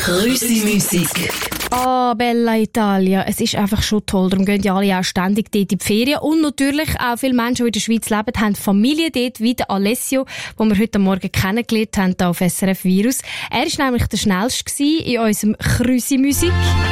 Grüßi-Musik. Ah, Bella Italia. Es ist einfach schon toll. Darum gehen ja alle auch ständig dort in die Ferien. Und natürlich auch viele Menschen, die in der Schweiz leben, haben Familie dort, wie der Alessio, den wir heute Morgen kennengelernt haben, hier auf SRF Virus. Er war nämlich der Schnellste in unserem Grüßi-Musik.